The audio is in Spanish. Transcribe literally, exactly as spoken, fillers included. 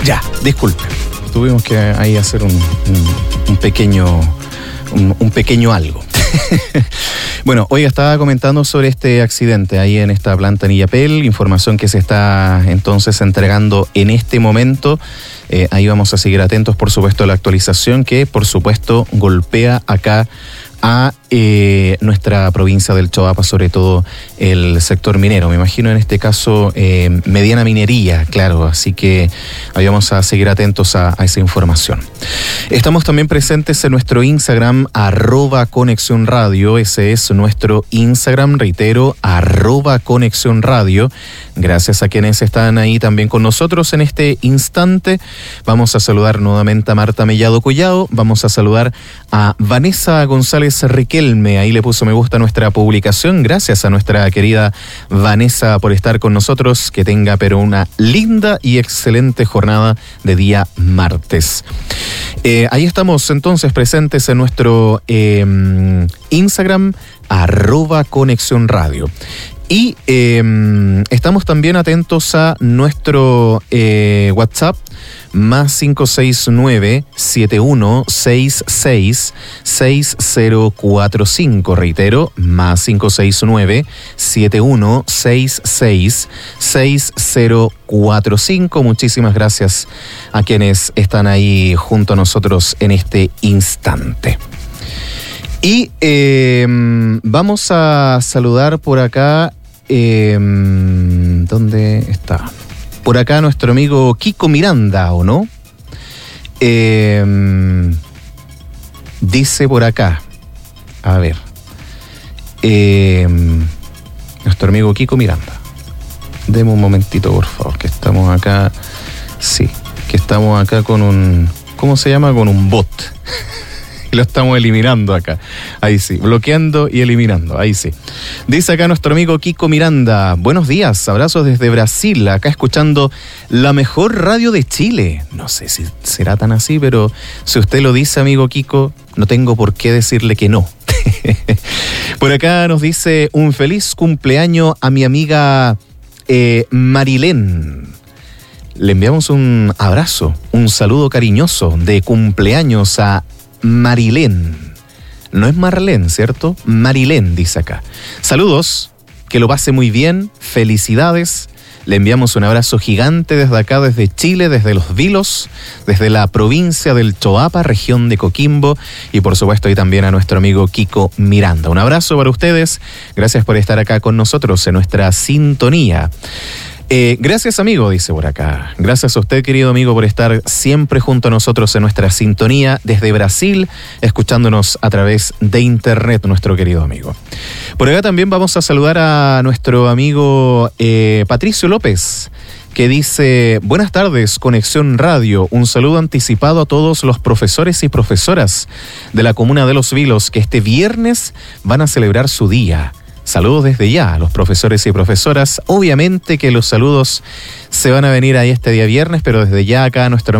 Ya, disculpe. Tuvimos que ahí hacer un, un, un pequeño un, un pequeño algo. Bueno, hoy estaba comentando sobre este accidente ahí en esta planta en Illapel, información que se está entonces entregando en este momento. Eh, ahí vamos a seguir atentos, por supuesto, a la actualización que, por supuesto, golpea acá a eh, nuestra provincia del Choapa, sobre todo el sector minero. Me imagino en este caso eh, mediana minería, claro, así que ahí vamos a seguir atentos a, a esa información. Estamos también presentes en nuestro Instagram, arroba Conexión Radio, ese es nuestro Instagram, reitero, arroba Conexión Radio. Gracias a quienes están ahí también con nosotros en este instante. Vamos a saludar nuevamente a Marta Mellado Collado, vamos a saludar a Vanessa González Riquelme, ahí le puso me gusta a nuestra publicación. Gracias a nuestra querida Vanessa por estar con nosotros, que tenga pero una linda y excelente jornada de día martes. Eh, ahí estamos entonces presentes en nuestro eh, Instagram, arroba Conexión Radio. Y eh, estamos también atentos a nuestro eh, WhatsApp, más cinco seis nueve, siete uno seis seis, seis cero cuatro cinco. Reitero, más cinco seis nueve, siete uno seis seis, seis cero cuatro cinco. Muchísimas gracias a quienes están ahí junto a nosotros en este instante. Y eh, vamos a saludar por acá, eh, ¿dónde está? Por acá nuestro amigo Kiko Miranda, ¿o no? Eh, dice por acá, a ver, eh, nuestro amigo Kiko Miranda. Deme un momentito, por favor, que estamos acá, sí, que estamos acá con un, ¿cómo se llama? Con un bot. Lo estamos eliminando acá. Ahí sí, bloqueando y eliminando. Ahí sí. Dice acá nuestro amigo Kiko Miranda. Buenos días, abrazos desde Brasil. Acá escuchando la mejor radio de Chile. No sé si será tan así, pero si usted lo dice, amigo Kiko, no tengo por qué decirle que no. Por acá nos dice un feliz cumpleaños a mi amiga eh, Marilén. Le enviamos un abrazo, un saludo cariñoso de cumpleaños a Marilén. No es Marlene, ¿cierto? Marilén, dice acá. Saludos, que lo pase muy bien, felicidades. Le enviamos un abrazo gigante desde acá, desde Chile, desde Los Vilos, desde la provincia del Choapa, región de Coquimbo, y por supuesto y también a nuestro amigo Kiko Miranda. Un abrazo para ustedes, gracias por estar acá con nosotros en nuestra sintonía. Eh, gracias, amigo, dice por acá. Gracias a usted, querido amigo, por estar siempre junto a nosotros en nuestra sintonía desde Brasil, escuchándonos a través de internet, nuestro querido amigo. Por acá también vamos a saludar a nuestro amigo eh, Patricio López, que dice, buenas tardes, Conexión Radio, un saludo anticipado a todos los profesores y profesoras de la comuna de Los Vilos, que este viernes van a celebrar su día. Saludos desde ya a los profesores y profesoras. Obviamente que los saludos se van a venir ahí este día viernes, pero desde ya acá nuestro